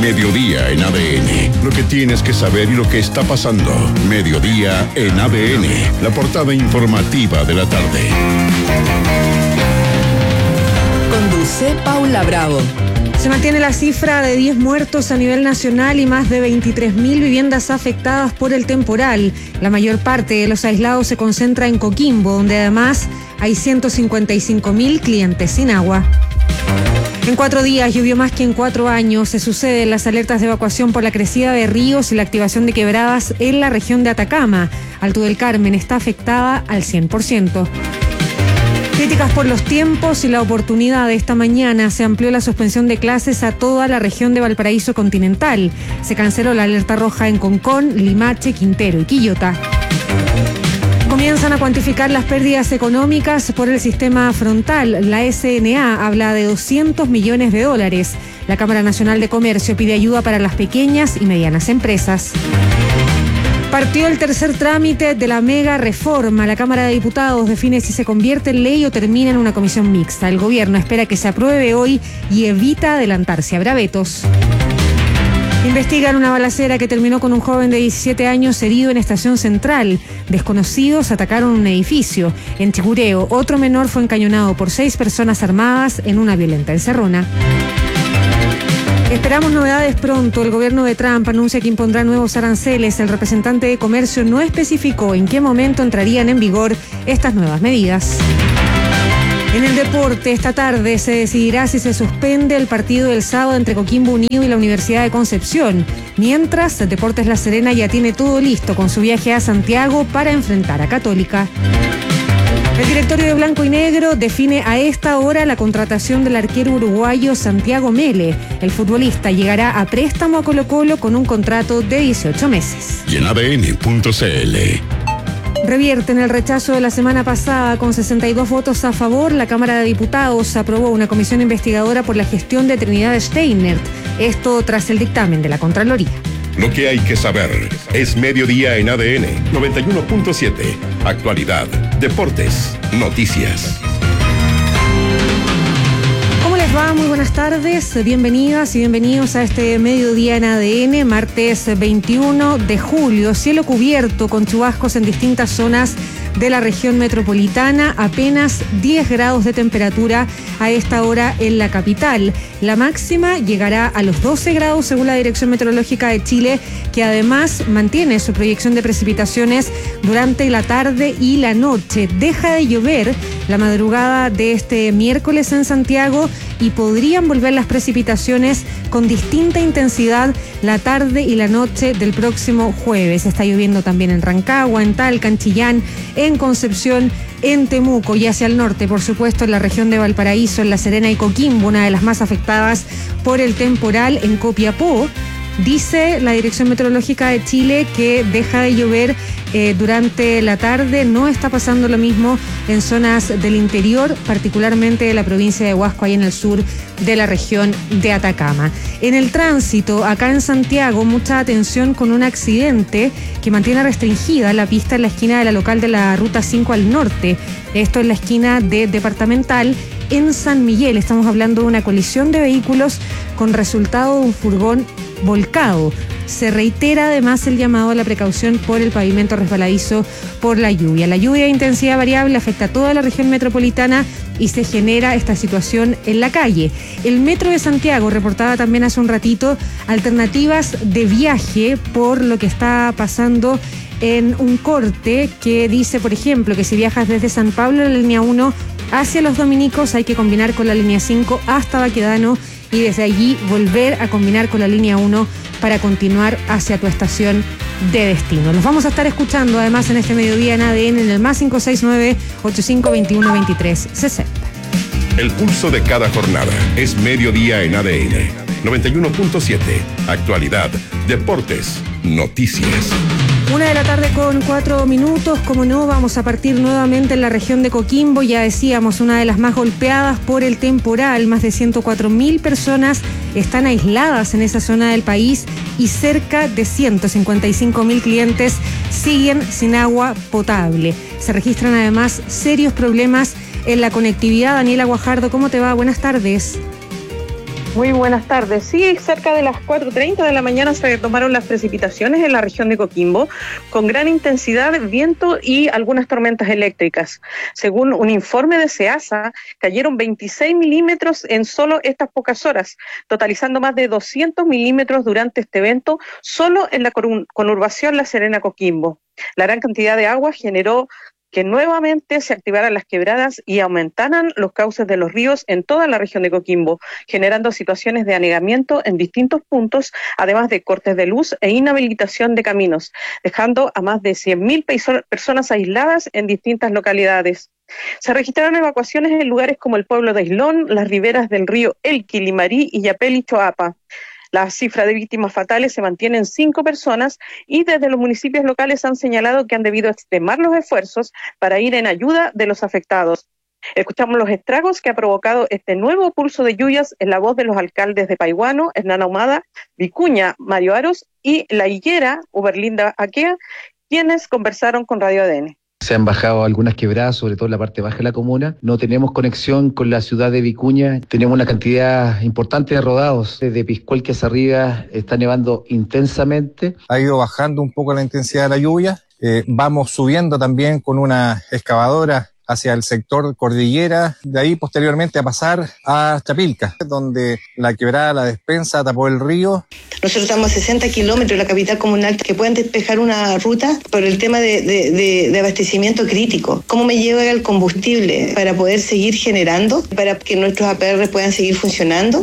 Mediodía en ADN. Lo que tienes que saber y lo que está pasando. Mediodía en ADN. La portada informativa de la tarde. Conduce Paula Bravo. Se mantiene la cifra de 10 muertos a nivel nacional y más de 23.000 viviendas afectadas por el temporal. La mayor parte de los aislados se concentra en Coquimbo, donde además hay 155.000 clientes sin agua. En 4 días llovió más que en 4 años. Se suceden las alertas de evacuación por la crecida de ríos y la activación de quebradas en la región de Atacama. Alto del Carmen está afectada al 100%. Críticas por los tiempos y la oportunidad de esta mañana. Se amplió la suspensión de clases a toda la región de Valparaíso continental. Se canceló la alerta roja en Concón, Limache, Quintero y Quillota. Comienzan a cuantificar las pérdidas económicas por el sistema frontal. La SNA habla de $200 millones. La Cámara Nacional de Comercio pide ayuda para las pequeñas y medianas empresas. Partió el tercer trámite de la mega reforma. La Cámara de Diputados define si se convierte en ley o termina en una comisión mixta. El gobierno espera que se apruebe hoy y evita adelantarse. Habrá vetos. Investigan una balacera que terminó con un joven de 17 años herido en Estación Central. Desconocidos atacaron un edificio. En Chicureo, otro menor fue encañonado por 6 personas armadas en una violenta encerrona. Esperamos novedades pronto. El gobierno de Trump anuncia que impondrá nuevos aranceles. El representante de Comercio no especificó en qué momento entrarían en vigor estas nuevas medidas. En el deporte, esta tarde se decidirá si se suspende el partido del sábado entre Coquimbo Unido y la Universidad de Concepción. Mientras, Deportes La Serena ya tiene todo listo con su viaje a Santiago para enfrentar a Católica. El directorio de Blanco y Negro define a esta hora la contratación del arquero uruguayo Santiago Mele. El futbolista llegará a préstamo a Colo-Colo con un contrato de 18 meses. Y en ADN.cl. Revierten el rechazo de la semana pasada. Con 62 votos a favor, la Cámara de Diputados aprobó una comisión investigadora por la gestión de Trinidad Steinert. Esto tras el dictamen de la Contraloría. Lo que hay que saber es Mediodía en ADN 91.7. Actualidad, deportes, noticias. ¿Cómo les va? Muy buenas tardes. Bienvenidas y bienvenidos a este Mediodía en ADN, martes 21 de julio. Cielo cubierto con chubascos en distintas zonas de la región metropolitana, apenas 10 grados de temperatura a esta hora en la capital. La máxima llegará a los 12 grados según la Dirección Meteorológica de Chile, que además mantiene su proyección de precipitaciones durante la tarde y la noche. Deja de llover la madrugada de este miércoles en Santiago y podrían volver las precipitaciones con distinta intensidad la tarde y la noche del próximo jueves. Está lloviendo también en Rancagua, en Talca, en Chillán, en Concepción, en Temuco y hacia el norte, por supuesto, en la región de Valparaíso, en La Serena y Coquimbo, una de las más afectadas por el temporal. En Copiapó, dice la Dirección Meteorológica de Chile que deja de llover durante la tarde. No está pasando lo mismo en zonas del interior, particularmente de la provincia de Huasco, ahí en el sur de la región de Atacama. En el tránsito, acá en Santiago, mucha atención con un accidente que mantiene restringida la pista en la esquina de la local de la Ruta 5 al norte. Esto en la esquina de Departamental en San Miguel. Estamos hablando de una colisión de vehículos con resultado de un furgón volcado. Se reitera además el llamado a la precaución por el pavimento resbaladizo por la lluvia. La lluvia de intensidad variable afecta a toda la región metropolitana y se genera esta situación en la calle. El Metro de Santiago reportaba también hace un ratito alternativas de viaje por lo que está pasando en un corte que dice, por ejemplo, que si viajas desde San Pablo en la línea 1 hacia Los Dominicos hay que combinar con la línea 5 hasta Baquedano y desde allí volver a combinar con la línea 1 para continuar hacia tu estación de destino. Los vamos a estar escuchando además en este mediodía en ADN en el más 569-8521-2360. El pulso de cada jornada es Mediodía en ADN 91.7. Actualidad, deportes, noticias. 1:04 p.m, como no, vamos a partir nuevamente en la región de Coquimbo. Ya decíamos, una de las más golpeadas por el temporal. Más de 104.000 personas están aisladas en esa zona del país y cerca de 155.000 clientes siguen sin agua potable. Se registran además serios problemas en la conectividad. Daniela Guajardo, ¿cómo te va? Buenas tardes. Muy buenas tardes. Sí, cerca de las 4:30 de la mañana se retomaron las precipitaciones en la región de Coquimbo, con gran intensidad, viento y algunas tormentas eléctricas. Según un informe de SEASA, cayeron 26 milímetros en solo estas pocas horas, totalizando más de 200 milímetros durante este evento, solo en la conurbación La Serena-Coquimbo. La gran cantidad de agua generó que nuevamente se activaran las quebradas y aumentaran los cauces de los ríos en toda la región de Coquimbo, generando situaciones de anegamiento en distintos puntos, además de cortes de luz e inhabilitación de caminos, dejando a más de 100.000 personas aisladas en distintas localidades. Se registraron evacuaciones en lugares como el pueblo de Islón, las riberas del río Elqui, Limarí y Yapel y Choapa. La cifra de víctimas fatales se mantiene en 5 personas y desde los municipios locales han señalado que han debido extremar los esfuerzos para ir en ayuda de los afectados. Escuchamos los estragos que ha provocado este nuevo pulso de lluvias en la voz de los alcaldes de Paihuano, Hernán Ahumada, Vicuña, Mario Aros y La Higuera, Uberlinda Aquea, quienes conversaron con Radio ADN. Se han bajado algunas quebradas, sobre todo en la parte baja de la comuna. No tenemos conexión con la ciudad de Vicuña. Tenemos una cantidad importante de rodados. Desde Piscuelque hacia arriba está nevando intensamente. Ha ido bajando un poco la intensidad de la lluvia. Vamos subiendo también con una excavadora hacia el sector cordillera, de ahí posteriormente a pasar a Chapilca, donde la quebrada La Despensa tapó el río. Nosotros estamos a 60 kilómetros de la capital comunal que pueden despejar una ruta por el tema de abastecimiento crítico. ¿Cómo me llega el combustible para poder seguir generando, para que nuestros APR puedan seguir funcionando?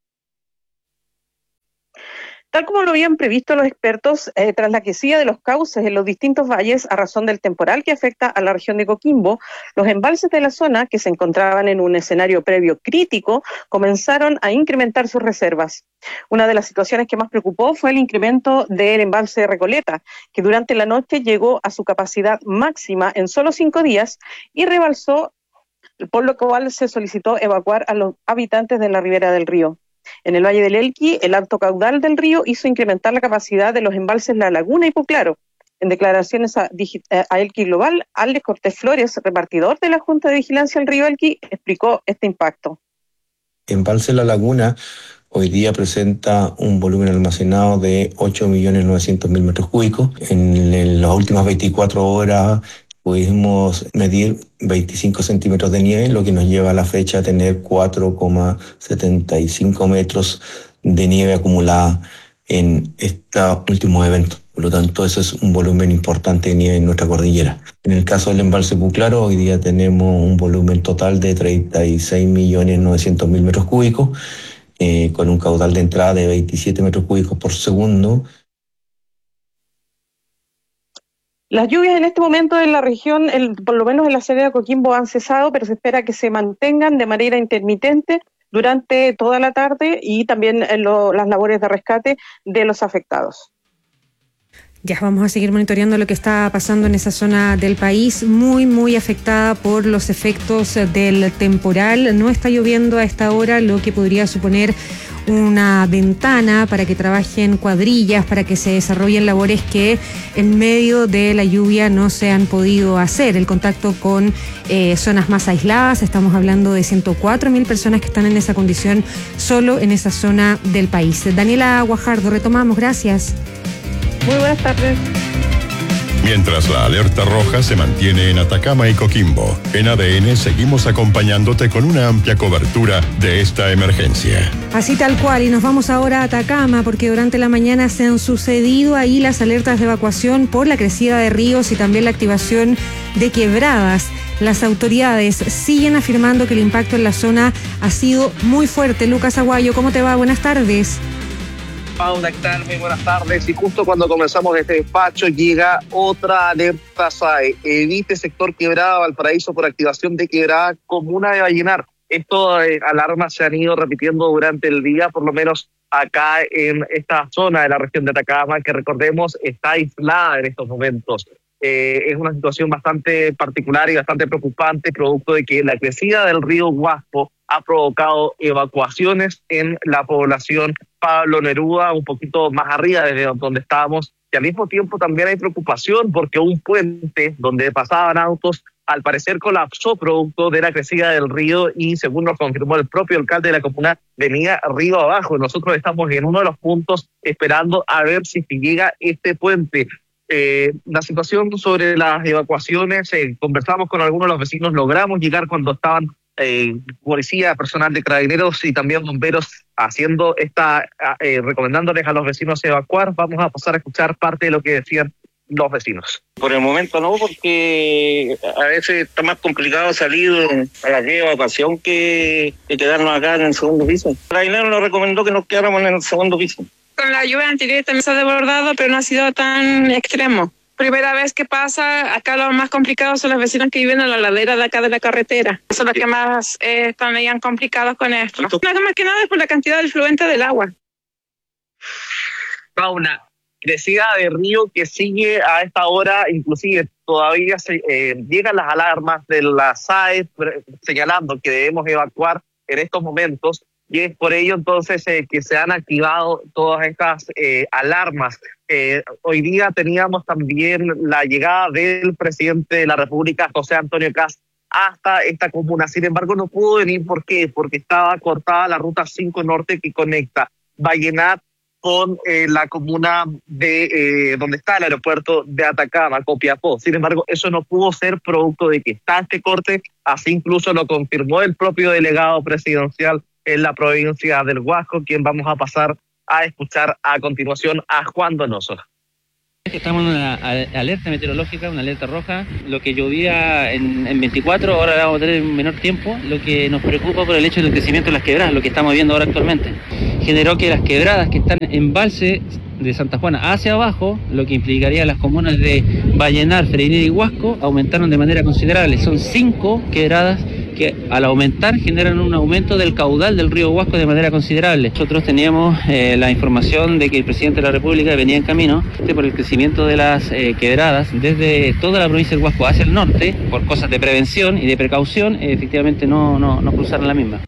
Tal como lo habían previsto los expertos, tras la crecida de los cauces en los distintos valles a razón del temporal que afecta a la región de Coquimbo, los embalses de la zona, que se encontraban en un escenario previo crítico, comenzaron a incrementar sus reservas. Una de las situaciones que más preocupó fue el incremento del embalse de Recoleta, que durante la noche llegó a su capacidad máxima en solo 5 días y rebalsó, por lo cual se solicitó evacuar a los habitantes de la ribera del río. En el Valle del Elqui, el alto caudal del río hizo incrementar la capacidad de los embalses La Laguna y Puclaro. En declaraciones a Elqui Global, Alex Cortés Flores, repartidor de la Junta de Vigilancia del río Elqui, explicó este impacto. Embalse La Laguna hoy día presenta un volumen almacenado de 8.900.000 metros cúbicos. En las últimas 24 horas pudimos medir 25 centímetros de nieve, lo que nos lleva a la fecha a tener 4,75 metros de nieve acumulada en este último evento. Por lo tanto, eso es un volumen importante de nieve en nuestra cordillera. En el caso del embalse Puclaro, hoy día tenemos un volumen total de 36.900.000 metros cúbicos, con un caudal de entrada de 27 metros cúbicos por segundo. Las lluvias en este momento en la región, por lo menos en la Serena de Coquimbo, han cesado, pero se espera que se mantengan de manera intermitente durante toda la tarde y también en las labores de rescate de los afectados. Ya vamos a seguir monitoreando lo que está pasando en esa zona del país, muy, muy afectada por los efectos del temporal. No está lloviendo a esta hora, lo que podría suponer una ventana para que trabajen cuadrillas, para que se desarrollen labores que en medio de la lluvia no se han podido hacer. El contacto con zonas más aisladas, estamos hablando de 104.000 personas que están en esa condición solo en esa zona del país. Daniela Guajardo, retomamos, gracias. Muy buenas tardes. Mientras la alerta roja se mantiene en Atacama y Coquimbo, en ADN seguimos acompañándote con una amplia cobertura de esta emergencia. Así tal cual, y nos vamos ahora a Atacama porque durante la mañana se han sucedido ahí las alertas de evacuación por la crecida de ríos y también la activación de quebradas. Las autoridades siguen afirmando que el impacto en la zona ha sido muy fuerte. Lucas Aguayo, ¿cómo te va? Buenas tardes. Paula, ¿qué tal? Muy buenas tardes. Y justo cuando comenzamos este despacho llega otra alerta SAE. Evite sector Quebrada Valparaíso por activación de quebrada comuna de Vallenar. Estas alarmas se han ido repitiendo durante el día, por lo menos acá en esta zona de la región de Atacama, que recordemos está aislada en estos momentos. Es una situación bastante particular y bastante preocupante, producto de que la crecida del río Guaspo ha provocado evacuaciones en la población Pablo Neruda, un poquito más arriba desde donde estábamos, y al mismo tiempo también hay preocupación porque un puente donde pasaban autos al parecer colapsó producto de la crecida del río y según nos confirmó el propio alcalde de la comuna, venía río abajo. Nosotros estamos en uno de los puntos esperando a ver si llega este puente. La situación sobre las evacuaciones, conversamos con algunos de los vecinos, logramos llegar cuando estaban policía, personal de carabineros y también bomberos haciendo recomendándoles a los vecinos evacuar. Vamos a pasar a escuchar parte de lo que decían los vecinos. Por el momento no, porque a veces está más complicado salir a la evacuación que quedarnos acá en el segundo piso. El carabinero nos recomendó que nos quedáramos en el segundo piso. Con la lluvia anterior también se ha desbordado, pero no ha sido tan extremo. Primera vez que pasa, acá lo más complicado son los vecinos que viven en la ladera de acá de la carretera. Son los que más están bien complicados con esto. Más que nada es por la cantidad del fluente del agua. Paula, crecida de río que sigue a esta hora, inclusive todavía llegan las alarmas de la SAE señalando que debemos evacuar en estos momentos y es por ello entonces que se han activado todas estas alarmas. Hoy día teníamos también la llegada del presidente de la República, José Antonio Kast, hasta esta comuna. Sin embargo, no pudo venir. ¿Por qué? Porque estaba cortada la ruta 5 Norte que conecta Vallenar con la comuna de donde está el aeropuerto de Atacama, Copiapó. Sin embargo, eso no pudo ser producto de que está este corte, así incluso lo confirmó el propio delegado presidencial en la provincia del Huasco, quien vamos a pasar a escuchar a continuación a Juan Donoso. Estamos en una alerta meteorológica, una alerta roja. Lo que llovía en 24, ahora vamos a tener en menor tiempo. Lo que nos preocupa por el hecho del crecimiento de las quebradas, lo que estamos viendo ahora actualmente. Generó que las quebradas que están en embalse de Santa Juana hacia abajo, lo que implicaría las comunas de Vallenar, Freirina y Huasco, aumentaron de manera considerable. Son 5 quebradas que al aumentar generan un aumento del caudal del río Huasco de manera considerable. Nosotros teníamos la información de que el presidente de la República venía en camino por el crecimiento de las quebradas desde toda la provincia del Huasco hacia el norte, por cosas de prevención y de precaución, efectivamente no cruzaron la misma.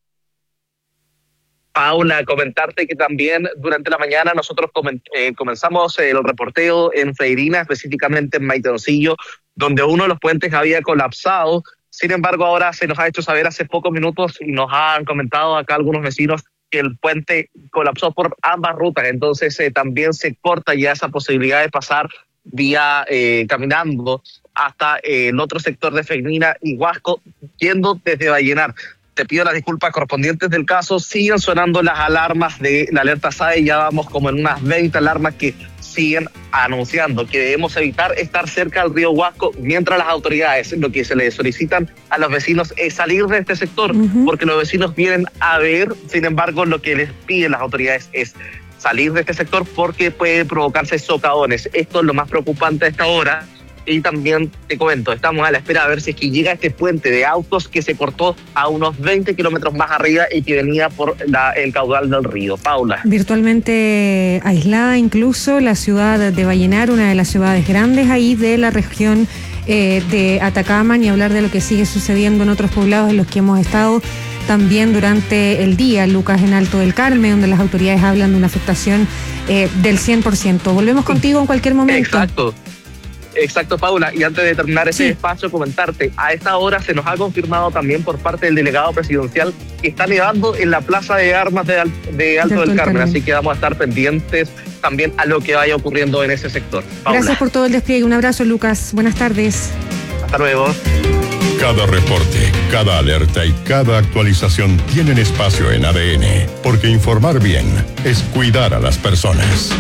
Paula, comentarte que también durante la mañana nosotros comenzamos el reporteo en Freirina, específicamente en Maitoncillo, donde uno de los puentes había colapsado. Sin embargo, ahora se nos ha hecho saber hace pocos minutos y nos han comentado acá algunos vecinos que el puente colapsó por ambas rutas, entonces también se corta ya esa posibilidad de pasar vía caminando hasta el otro sector de Freirina y Huasco, yendo desde Vallenar. Te pido las disculpas correspondientes del caso, siguen sonando las alarmas de la alerta SAE, ya vamos como en unas 20 alarmas que siguen anunciando que debemos evitar estar cerca del río Huasco mientras las autoridades, lo que se les solicitan a los vecinos es salir de este sector, porque los vecinos vienen a ver. Sin embargo, lo que les piden las autoridades es salir de este sector porque puede provocarse socavones. Esto es lo más preocupante a esta hora. Y también te comento, estamos a la espera de ver si es que llega este puente de autos que se cortó a unos 20 kilómetros más arriba y que venía por el caudal del río. Paula. Virtualmente aislada incluso la ciudad de Vallenar, una de las ciudades grandes ahí de la región de Atacama, ni hablar de lo que sigue sucediendo en otros poblados en los que hemos estado también durante el día, Lucas, en Alto del Carmen, donde las autoridades hablan de una afectación del 100%. Volvemos contigo en cualquier momento. Exacto, Paula, y antes de terminar este espacio, comentarte, a esta hora se nos ha confirmado también por parte del delegado presidencial que está nevando en la Plaza de Armas de Alto del Carmen, así que vamos a estar pendientes también a lo que vaya ocurriendo en ese sector. Paula. Gracias por todo el despliegue, un abrazo, Lucas, buenas tardes. Hasta luego. Cada reporte, cada alerta y cada actualización tienen espacio en ADN, porque informar bien es cuidar a las personas.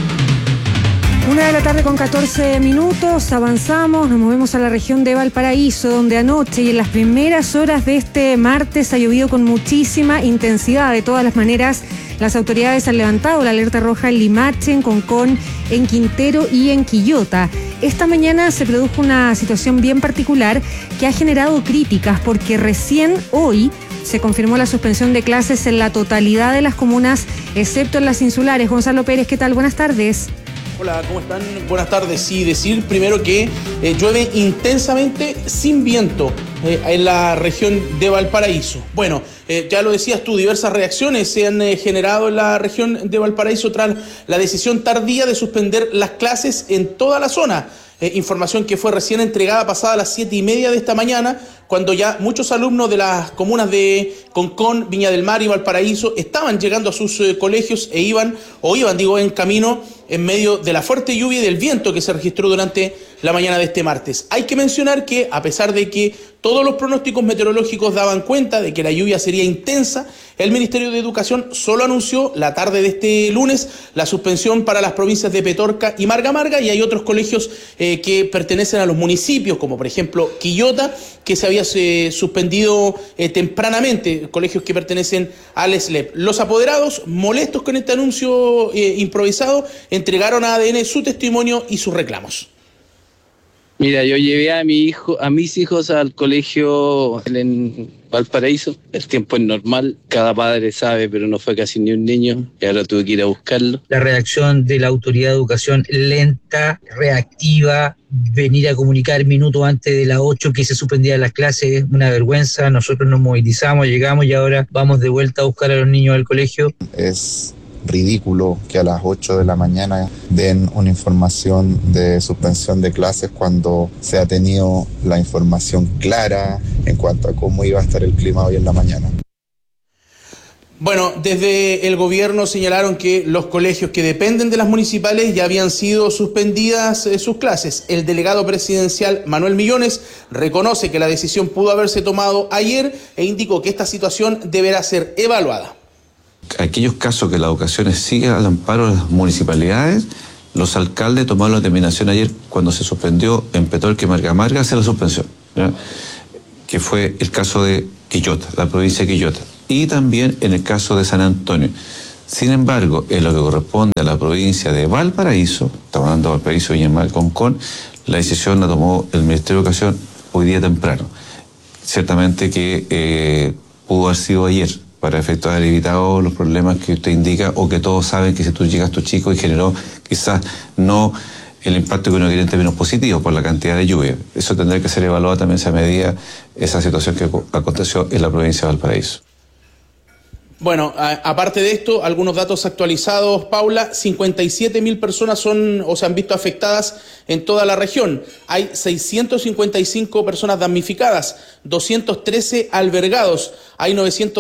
1:14 p.m, avanzamos, nos movemos a la región de Valparaíso, donde anoche y en las primeras horas de este martes ha llovido con muchísima intensidad. De todas las maneras, las autoridades han levantado la alerta roja en Limache, en Concón, en Quintero y en Quillota. Esta mañana se produjo una situación bien particular que ha generado críticas porque recién hoy se confirmó la suspensión de clases en la totalidad de las comunas, excepto en las insulares. Gonzalo Pérez, ¿qué tal? Buenas tardes. Hola, ¿cómo están? Buenas tardes. Sí, decir primero que llueve intensamente sin viento en la región de Valparaíso. Bueno, ya lo decías tú, diversas reacciones se han generado en la región de Valparaíso tras la decisión tardía de suspender las clases en toda la zona. Información que fue recién entregada pasada las 7:30 de esta mañana, cuando ya muchos alumnos de las comunas de Concón, Viña del Mar y Valparaíso estaban llegando a sus colegios iban en camino en medio de la fuerte lluvia y del viento que se registró durante la mañana de este martes. Hay que mencionar que, a pesar de que todos los pronósticos meteorológicos daban cuenta de que la lluvia sería intensa, el Ministerio de Educación solo anunció la tarde de este lunes la suspensión para las provincias de Petorca y Marga Marga, y hay otros colegios que pertenecen a los municipios, como por ejemplo Quillota, que se había suspendido tempranamente, colegios que pertenecen al SLEP. Los apoderados, molestos con este anuncio improvisado, entregaron a ADN su testimonio y sus reclamos. Mira, yo llevé a mis hijos al colegio en Valparaíso. El tiempo es normal, cada padre sabe, pero no fue casi ni un niño, y ahora tuve que ir a buscarlo. La reacción de la autoridad de educación lenta, reactiva, venir a comunicar minutos antes de las 8 que se suspendían las clases, una vergüenza. Nosotros nos movilizamos, llegamos y ahora vamos de vuelta a buscar a los niños del colegio. Es ridículo que a las 8 de la mañana den una información de suspensión de clases cuando se ha tenido la información clara en cuanto a cómo iba a estar el clima hoy en la mañana. Bueno, desde el gobierno señalaron que los colegios que dependen de las municipales ya habían sido suspendidas sus clases. El delegado presidencial Manuel Millones reconoce que la decisión pudo haberse tomado ayer e indicó que esta situación deberá ser evaluada. Aquellos casos que la educación sigue al amparo de las municipalidades, los alcaldes tomaron la determinación ayer cuando se suspendió en Petorca y Marga Marga hacia la suspensión, ¿ya? Que fue el caso de Quillota, la provincia de Quillota, y también en el caso de San Antonio. Sin embargo, en lo que corresponde a la provincia de Valparaíso, estamos hablando de Valparaíso y en Concón, la decisión la tomó el Ministerio de Educación hoy día temprano. Ciertamente que pudo haber sido ayer, para efectos de haber evitado los problemas que usted indica, o que todos saben que si tú llegas a tus chicos y generó quizás no el impacto que uno quiere en términos positivos por la cantidad de lluvia. Eso tendrá que ser evaluado también a medida esa situación que aconteció en la provincia de Valparaíso. Bueno, aparte de esto, algunos datos actualizados, Paula. 57.000 personas se han visto afectadas en toda la región. Hay 655 personas damnificadas, 213 albergados. Hay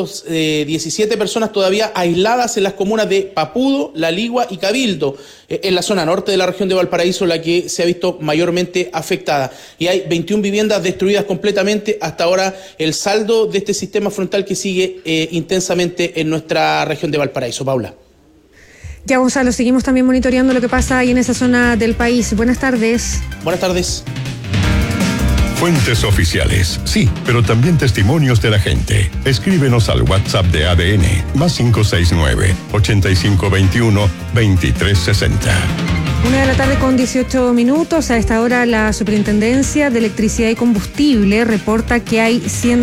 917 personas todavía aisladas en las comunas de Papudo, La Ligua y Cabildo, en la zona norte de la región de Valparaíso, la que se ha visto mayormente afectada. Y hay 21 viviendas destruidas completamente. Hasta ahora el saldo de este sistema frontal que sigue intensamente en nuestra región de Valparaíso. Paula. Ya, Gonzalo, seguimos también monitoreando lo que pasa ahí en esa zona del país. Buenas tardes. Buenas tardes. Fuentes oficiales, sí, pero también testimonios de la gente. Escríbenos al WhatsApp de ADN, +569 8521 2360. 1:18 p.m. A esta hora la Superintendencia de Electricidad y Combustible reporta que hay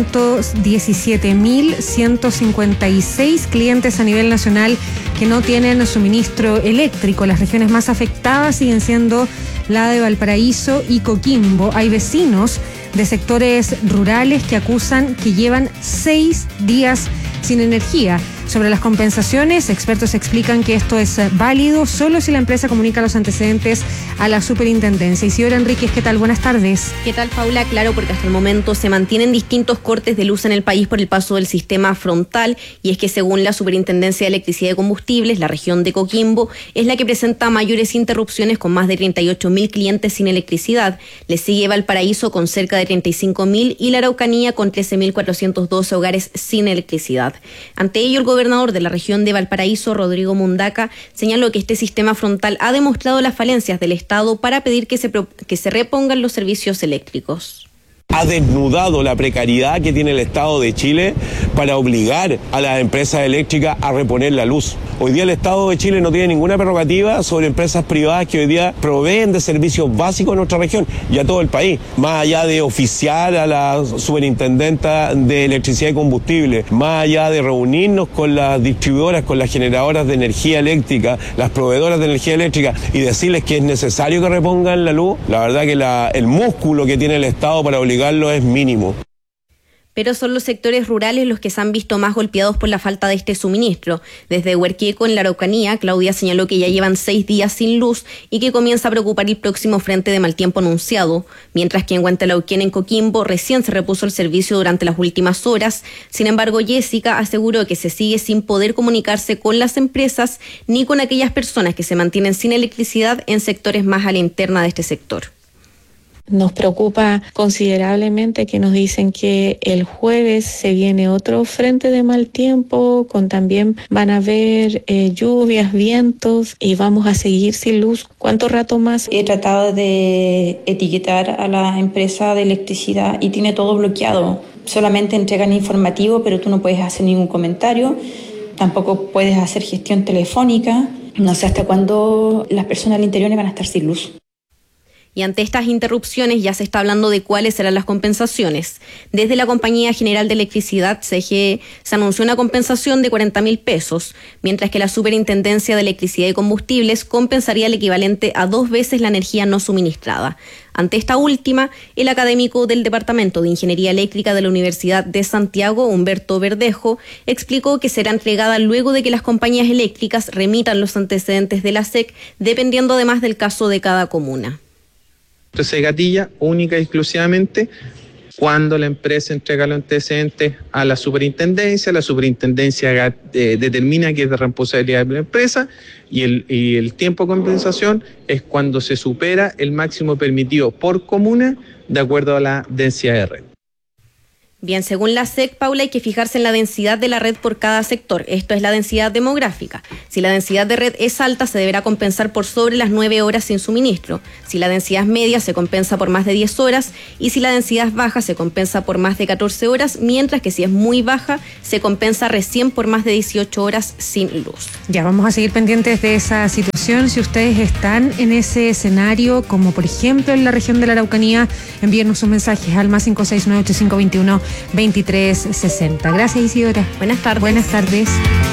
117.156 clientes a nivel nacional que no tienen suministro eléctrico. Las regiones más afectadas siguen siendo la de Valparaíso y Coquimbo. Hay vecinos de sectores rurales que acusan que llevan 6 días sin energía. Sobre las compensaciones, expertos explican que esto es válido solo si la empresa comunica los antecedentes a la superintendencia. Isidora Enríquez, ¿qué tal? Buenas tardes. ¿Qué tal, Paula? Claro, porque hasta el momento se mantienen distintos cortes de luz en el país por el paso del sistema frontal, y es que según la Superintendencia de Electricidad y Combustibles, la región de Coquimbo es la que presenta mayores interrupciones con más de 38.000 clientes sin electricidad. Le sigue Valparaíso con cerca de 35.000 y la Araucanía con 13.412 hogares sin electricidad. Ante ello, el gobernador de la región de Valparaíso, Rodrigo Mundaca, señaló que este sistema frontal ha demostrado las falencias del Estado para pedir que se repongan los servicios eléctricos. Ha desnudado la precariedad que tiene el Estado de Chile para obligar a las empresas eléctricas a reponer la luz. Hoy día el Estado de Chile no tiene ninguna prerrogativa sobre empresas privadas que hoy día proveen de servicios básicos en nuestra región y a todo el país. Más allá de oficiar a la superintendenta de electricidad y combustible, más allá de reunirnos con las distribuidoras, con las generadoras de energía eléctrica, las proveedoras de energía eléctrica y decirles que es necesario que repongan la luz, la verdad que el músculo que tiene el Estado para obligarlo es mínimo. Pero son los sectores rurales los que se han visto más golpeados por la falta de este suministro. Desde Huerquieco, en la Araucanía, Claudia señaló que ya llevan 6 días sin luz y que comienza a preocupar el próximo frente de mal tiempo anunciado, mientras que en Huantelauquén, en Coquimbo, recién se repuso el servicio durante las últimas horas. Sin embargo, Jessica aseguró que se sigue sin poder comunicarse con las empresas ni con aquellas personas que se mantienen sin electricidad en sectores más a la interna de este sector. Nos preocupa considerablemente que nos dicen que el jueves se viene otro frente de mal tiempo, con también van a haber lluvias, vientos y vamos a seguir sin luz. ¿Cuánto rato más? He tratado de etiquetar a la empresa de electricidad y tiene todo bloqueado. Solamente entregan informativo, pero tú no puedes hacer ningún comentario. Tampoco puedes hacer gestión telefónica. No sé hasta cuándo las personas al interior van a estar sin luz. Y ante estas interrupciones ya se está hablando de cuáles serán las compensaciones. Desde la Compañía General de Electricidad, CGE, se anunció una compensación de 40.000 pesos, mientras que la Superintendencia de Electricidad y Combustibles compensaría el equivalente a 2 veces la energía no suministrada. Ante esta última, el académico del Departamento de Ingeniería Eléctrica de la Universidad de Santiago, Humberto Verdejo, explicó que será entregada luego de que las compañías eléctricas remitan los antecedentes de la SEC, dependiendo además del caso de cada comuna. Entonces se gatilla única y exclusivamente cuando la empresa entrega los antecedentes a la superintendencia determina que es de responsabilidad de la empresa y el tiempo de compensación es cuando se supera el máximo permitido por comuna de acuerdo a la densidad de red. Bien, según la SEC, Paula, hay que fijarse en la densidad de la red por cada sector. Esto es la densidad demográfica. Si la densidad de red es alta, se deberá compensar por sobre las 9 horas sin suministro. Si la densidad es media, se compensa por más de 10 horas. Y si la densidad es baja, se compensa por más de 14 horas. Mientras que si es muy baja, se compensa recién por más de 18 horas sin luz. Ya, vamos a seguir pendientes de esa situación. Si ustedes están en ese escenario, como por ejemplo en la región de la Araucanía, envíenos sus mensajes al más 569-8521-2360. Gracias, Isidora. Buenas tardes. Buenas tardes.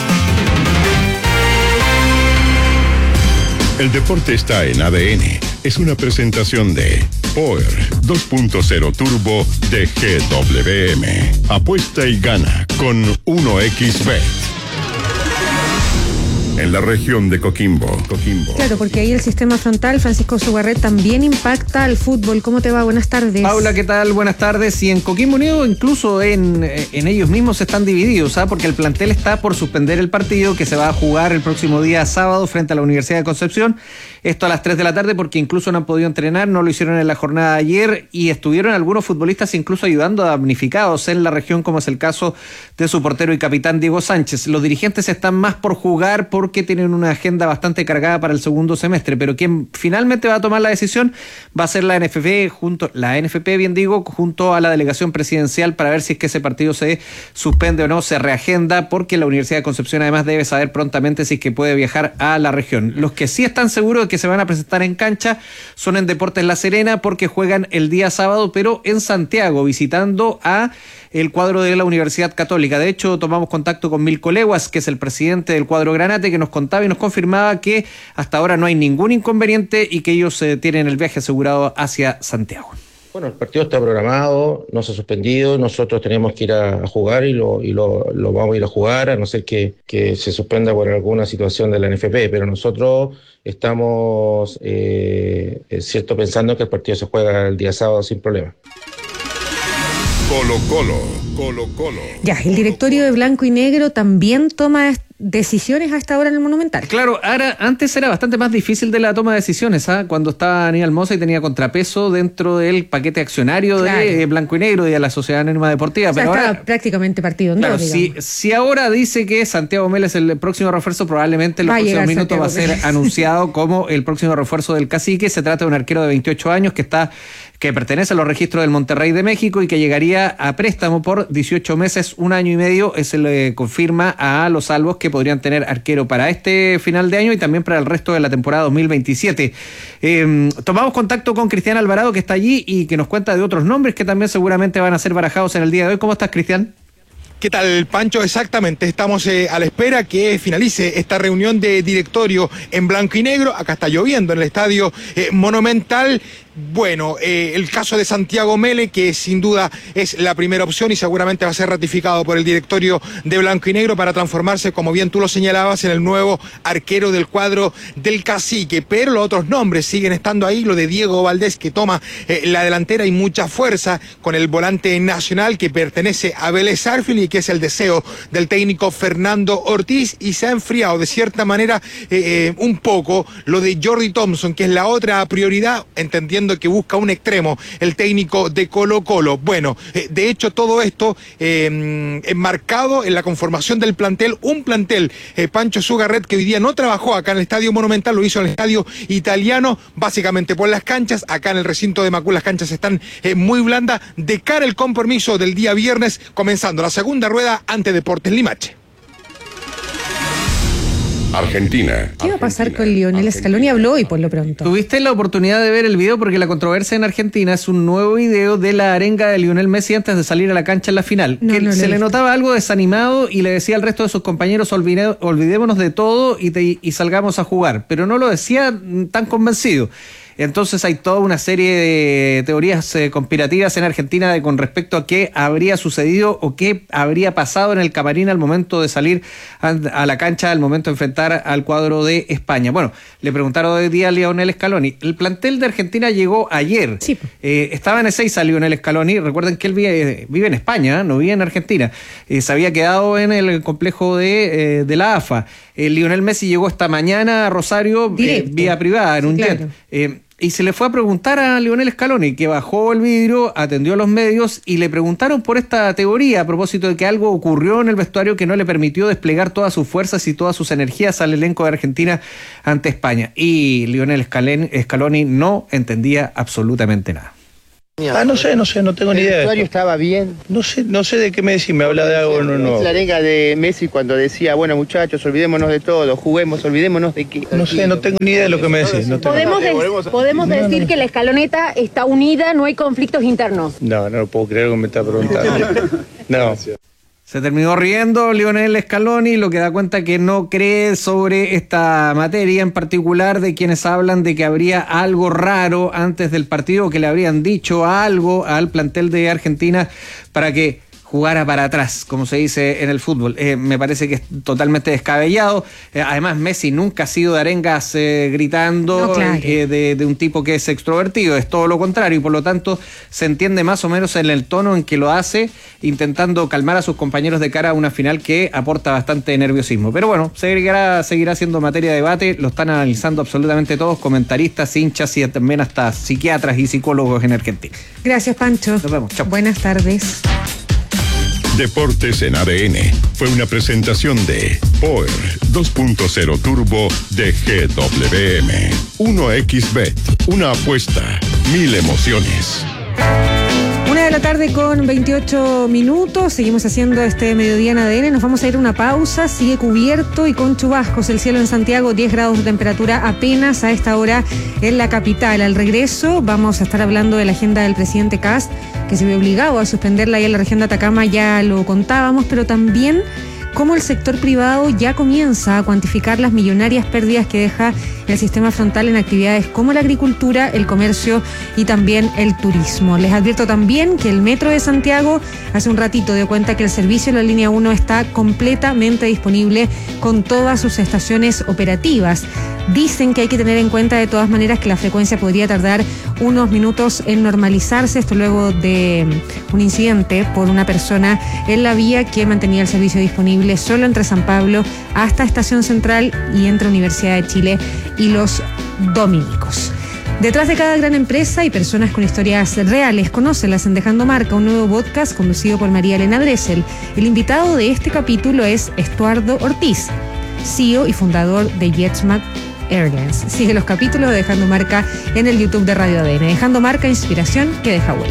El deporte está en ADN. Es una presentación de Power 2.0 Turbo de GWM. Apuesta y gana con 1xBet. En la región de Coquimbo. Claro, porque ahí el sistema frontal, Francisco Sugarret, también impacta al fútbol. ¿Cómo te va? Buenas tardes. Paula, ¿qué tal? Buenas tardes. Y en Coquimbo Unido, incluso en ellos mismos están divididos, porque el plantel está por suspender el partido que se va a jugar el próximo día sábado frente a la Universidad de Concepción. Esto a las 3 de la tarde porque incluso no han podido entrenar, no lo hicieron en la jornada de ayer y estuvieron algunos futbolistas incluso ayudando a damnificados en la región, como es el caso de su portero y capitán Diego Sánchez. Los dirigentes están más por jugar porque tienen una agenda bastante cargada para el segundo semestre, pero quien finalmente va a tomar la decisión va a ser la NFP, junto a la delegación presidencial para ver si es que ese partido se suspende o no, se reagenda, porque la Universidad de Concepción además debe saber prontamente si es que puede viajar a la región. Los que sí están seguros de que se van a presentar en cancha son en Deportes La Serena, porque juegan el día sábado, pero en Santiago, visitando a el cuadro de la Universidad Católica. De hecho, tomamos contacto con Milko Leguas, que es el presidente del cuadro Granate, que nos contaba y nos confirmaba que hasta ahora no hay ningún inconveniente y que ellos tienen el viaje asegurado hacia Santiago. Bueno, el partido está programado, no se ha suspendido, nosotros tenemos que ir a jugar y lo vamos a ir a jugar, a no ser que se suspenda por alguna situación de la NFP, pero nosotros estamos pensando que el partido se juega el día sábado sin problema. Colo Colo. Ya, el directorio de Blanco y Negro también toma decisiones a esta hora en el Monumental. Claro, antes era bastante más difícil de la toma de decisiones, cuando estaba Aníbal Mosa y tenía contrapeso dentro del paquete accionario de Blanco y Negro y de la Sociedad Anónima Deportiva. O sea, pero estaba ahora prácticamente partido en dos, si ahora dice que Santiago Mel es el próximo refuerzo, probablemente en los próximos minutos va a ser anunciado como el próximo refuerzo del Cacique. Se trata de un arquero de 28 años que pertenece a los registros del Monterrey de México y que llegaría a préstamo por 18 meses, 1 año y medio. Se le confirma a los salvos que podrían tener arquero para este final de año y también para el resto de la temporada 2027. Tomamos contacto con Cristian Alvarado, que está allí y que nos cuenta de otros nombres que también seguramente van a ser barajados en el día de hoy. ¿Cómo estás, Cristian? ¿Qué tal, Pancho? Exactamente, estamos a la espera que finalice esta reunión de directorio en blanco y negro. Acá está lloviendo en el estadio Monumental. Bueno, el caso de Santiago Mele, que sin duda es la primera opción y seguramente va a ser ratificado por el directorio de Blanco y Negro para transformarse, como bien tú lo señalabas, en el nuevo arquero del cuadro del Cacique. Pero los otros nombres siguen estando ahí, lo de Diego Valdés, que toma la delantera y mucha fuerza con el volante nacional que pertenece a Vélez Sarsfield y que es el deseo del técnico Fernando Ortiz, y se ha enfriado de cierta manera un poco lo de Jordi Thompson, que es la otra prioridad, entendiendo que busca un extremo el técnico de Colo-Colo. Bueno, de hecho todo esto enmarcado en la conformación del plantel, un plantel, Pancho Sugarret, que hoy día no trabajó acá en el Estadio Monumental, lo hizo en el Estadio Italiano, básicamente por las canchas. Acá en el recinto de Macul las canchas están muy blandas, de cara al compromiso del día viernes, comenzando la segunda rueda ante Deportes Limache. Argentina. ¿Qué va a pasar con Lionel Scaloni? Habló hoy por lo pronto. ¿Tuviste la oportunidad de ver el video? Porque la controversia en Argentina es un nuevo video de la arenga de Lionel Messi antes de salir a la cancha en la final. No se le notaba algo desanimado y le decía al resto de sus compañeros: olvidémonos de todo y salgamos a jugar. Pero no lo decía tan convencido. Entonces hay toda una serie de teorías conspirativas en Argentina con respecto a qué habría sucedido o qué habría pasado en el camarín al momento de salir a la cancha, al momento de enfrentar al cuadro de España. Bueno, le preguntaron hoy día a Lionel Scaloni. El plantel de Argentina llegó ayer. Sí. Estaba en Ezeiza Lionel Scaloni. Recuerden que él vive en España, no vive en Argentina. Se había quedado en el complejo de la AFA. Lionel Messi llegó esta mañana a Rosario vía privada, en un jet. Y se le fue a preguntar a Lionel Scaloni, que bajó el vidrio, atendió a los medios y le preguntaron por esta teoría a propósito de que algo ocurrió en el vestuario que no le permitió desplegar todas sus fuerzas y todas sus energías al elenco de Argentina ante España. Y Lionel Scaloni no entendía absolutamente nada. No sé, no tengo ni idea. ¿El vestuario estaba bien? No sé de qué me decís, me habla de algo no. Es la arenga de Messi cuando decía: bueno, muchachos, olvidémonos de todo, juguemos, olvidémonos de qué. No sé, no tengo ni idea de lo que me decís. ¿Podemos decir que la escaloneta está unida, no hay conflictos internos? No lo puedo creer que me está preguntando. No. Se terminó riendo Lionel Scaloni, lo que da cuenta que no cree sobre esta materia en particular, de quienes hablan de que habría algo raro antes del partido, que le habrían dicho algo al plantel de Argentina para que jugara para atrás, como se dice en el fútbol. Me parece que es totalmente descabellado. Además, Messi nunca ha sido de arengas gritando, de un tipo que es extrovertido, es todo lo contrario, y por lo tanto se entiende más o menos en el tono en que lo hace, intentando calmar a sus compañeros de cara a una final que aporta bastante nerviosismo. Pero bueno, seguirá siendo materia de debate, lo están analizando absolutamente todos, comentaristas, hinchas y también hasta psiquiatras y psicólogos en Argentina. Gracias, Pancho. Nos vemos. Chao. Buenas tardes. Deportes en ADN fue una presentación de Power 2.0 Turbo de GWM. 1xBet, una apuesta, 1000 emociones. 1:28 p.m. Seguimos haciendo este mediodía en ADN. Nos vamos a ir a una pausa. Sigue cubierto y con chubascos el cielo en Santiago, 10 grados de temperatura apenas a esta hora en la capital. Al regreso vamos a estar hablando de la agenda del presidente Kast, que se ve obligado a suspenderla ahí en la región de Atacama, ya lo contábamos, pero también cómo el sector privado ya comienza a cuantificar las millonarias pérdidas que deja el sistema frontal en actividades como la agricultura, el comercio y también el turismo. Les advierto también que el Metro de Santiago hace un ratito dio cuenta que el servicio de la línea 1 está completamente disponible con todas sus estaciones operativas. Dicen que hay que tener en cuenta de todas maneras que la frecuencia podría tardar unos minutos en normalizarse, esto luego de un incidente por una persona en la vía que mantenía el servicio disponible solo entre San Pablo hasta Estación Central y entre Universidad de Chile y los dominicos. Detrás de cada gran empresa hay personas con historias reales. Conócelas en Dejando Marca, un nuevo podcast conducido por María Elena Dressel. El invitado de este capítulo es Estuardo Ortiz, CEO y fundador de JetSmart Airlines. Sigue los capítulos de Dejando Marca en el YouTube de Radio ADN. Dejando Marca, inspiración que deja huella.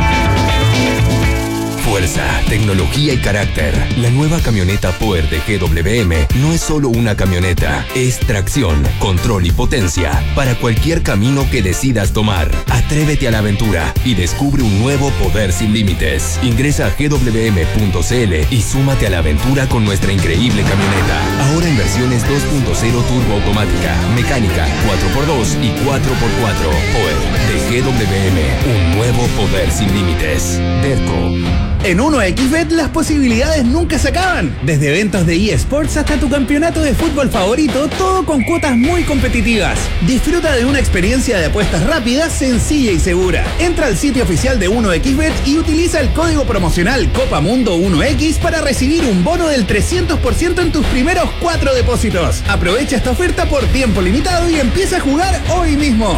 Fuerza, tecnología y carácter. La nueva camioneta Power de GWM no es solo una camioneta, es tracción, control y potencia para cualquier camino que decidas tomar. Atrévete a la aventura y descubre un nuevo poder sin límites. Ingresa a gwm.cl y súmate a la aventura con nuestra increíble camioneta. Ahora en versiones 2.0 turbo automática, mecánica, 4x2 y 4x4. Power de GWM, un nuevo poder sin límites. Derco. En 1xBet las posibilidades nunca se acaban. Desde eventos de eSports hasta tu campeonato de fútbol favorito, todo con cuotas muy competitivas. Disfruta de una experiencia de apuestas rápida, sencilla y segura. Entra al sitio oficial de 1xBet y utiliza el código promocional COPAMUNDO1X para recibir un bono del 300% en tus primeros 4 depósitos. Aprovecha esta oferta por tiempo limitado y empieza a jugar hoy mismo.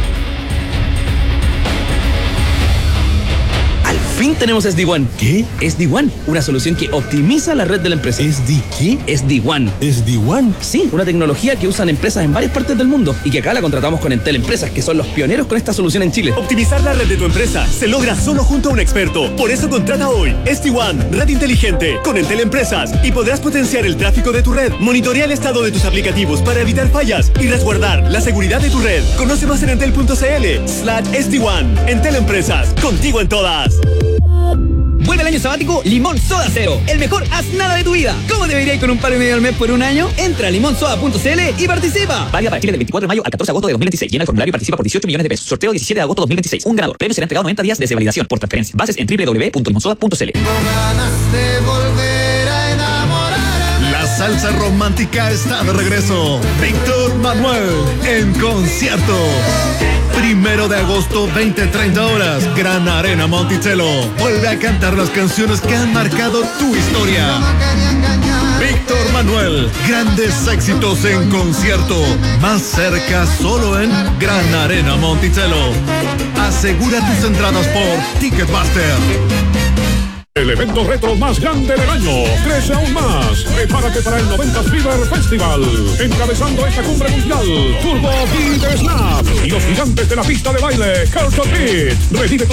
Al fin tenemos SD-WAN. ¿Qué? SD-WAN, una solución que optimiza la red de la empresa. ¿SD qué? SD-WAN. ¿SD-WAN? Sí, una tecnología que usan empresas en varias partes del mundo y que acá la contratamos con Entel Empresas, que son los pioneros con esta solución en Chile. Optimizar la red de tu empresa se logra solo junto a un experto. Por eso contrata hoy SD-WAN, red inteligente, con Entel Empresas y podrás potenciar el tráfico de tu red, monitorear el estado de tus aplicativos para evitar fallas y resguardar la seguridad de tu red. Conoce más en entel.cl/SD-WAN. Entel Empresas, contigo en todas. Vuelve el año sabático Limón Soda Cero, el mejor haz nada de tu vida. ¿Cómo debería ir con un $1.50 al mes por un año? Entra a limonsoda.cl y participa. Válida para Chile del 24 de mayo al 14 de agosto de 2026. Llena el formulario y participa por 18 millones de pesos. Sorteo 17 de agosto de 2026. Un ganador. Premio será entregado 90 días desde validación por transferencia. Bases en www.limonsoda.cl. La salsa romántica está de regreso. Víctor Manuel en concierto. 1 de agosto, 20-30 horas, Gran Arena Monticello. Vuelve a cantar las canciones que han marcado tu historia. Víctor Manuel, grandes éxitos en concierto. Más cerca solo en Gran Arena Monticello. Asegura tus entradas por Ticketmaster. El evento retro más grande del año crece aún más. Prepárate para el 90s Fever Festival. Encabezando esta cumbre mundial, Turbo Beat Snap y los gigantes de la pista de baile, Culture Beat. Revive tus